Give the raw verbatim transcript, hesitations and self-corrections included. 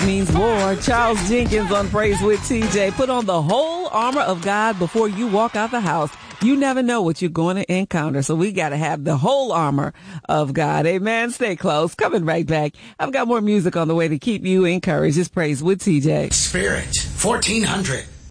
means war. Charles Jenkins on Praise with T J. Put on the whole armor of God before you walk out the house. You never know what you're going to encounter, so we got to have the whole armor of God. Amen. Stay close. Coming right back. I've got more music on the way to keep you encouraged. It's Praise with T J. Spirit, fourteen hundred.